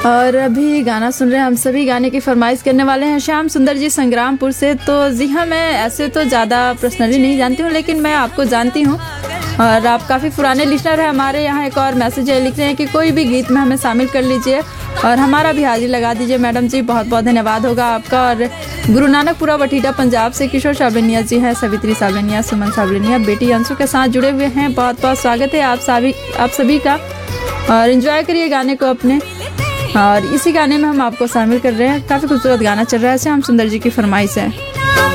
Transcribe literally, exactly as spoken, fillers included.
और अभी गाना सुन रहे हैं हम सभी। गाने की फरमाइश करने वाले हैं श्याम सुंदर जी संग्रामपुर से। तो जी हाँ, मैं ऐसे तो ज़्यादा पर्सनली नहीं जानती हूँ, लेकिन मैं आपको जानती हूँ और आप काफ़ी पुराने लिसनर हैं। हमारे यहाँ एक और मैसेज है, लिख रहे हैं कि कोई भी गीत में हमें शामिल कर लीजिए और हमारा भी हाजिर लगा दीजिए। मैडम जी बहुत बहुत धन्यवाद होगा आपका। और गुरु नानकपुरा बठीटा पंजाब से किशोर साबलेनिया जी हैं, सवित्री साबलेनिया, सुमन साबलेनिया बेटी अंशु के साथ जुड़े हुए हैं। बहुत बहुत स्वागत है आप सभी आप सभी का और एंजॉय करिए गाने को अपने। और इसी गाने में हम आपको शामिल कर रहे हैं। काफ़ी खूबसूरत गाना चल रहा है, श्याम सुंदर जी की फरमाइश है।